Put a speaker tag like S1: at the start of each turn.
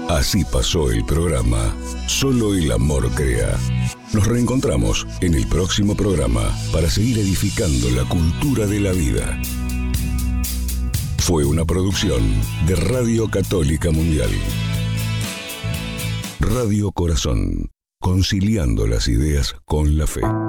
S1: Así pasó el programa Solo el amor crea. Nos reencontramos en el próximo programa para seguir edificando la cultura de la vida. Fue una producción de Radio Católica Mundial. Radio Corazón, conciliando las ideas con la fe.